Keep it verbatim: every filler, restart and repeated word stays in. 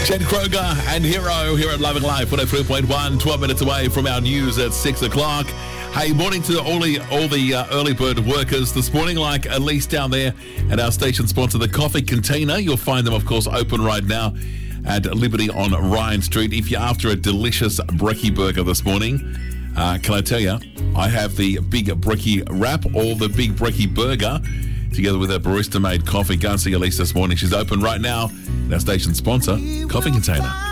Jen Kroger and Hero here at Loving Life, one oh three point one, twelve minutes away from our news at six o'clock. Hey, morning to all the, all the uh, early bird workers this morning, like Elise down there at our station sponsor, the Coffee Container. You'll find them, of course, open right now at Liberty on Ryan Street. If you're after a delicious brekkie burger this morning, uh, can I tell you, I have the big brekkie wrap or the big brekkie burger together with a barista-made coffee. Go and see Elise this morning. She's open right now. Our station sponsor, Coffee Container.